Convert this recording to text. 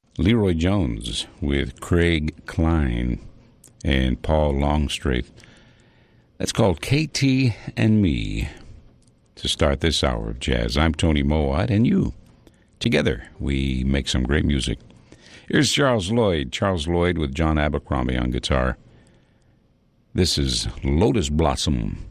Leroy Jones with Craig Klein and Paul Longstraith. That's called KT and Me. To start this hour of jazz, I'm Tony Mowat, and you. Together, we make some great music. Here's Charles Lloyd with John Abercrombie on guitar. This is Lotus Blossom.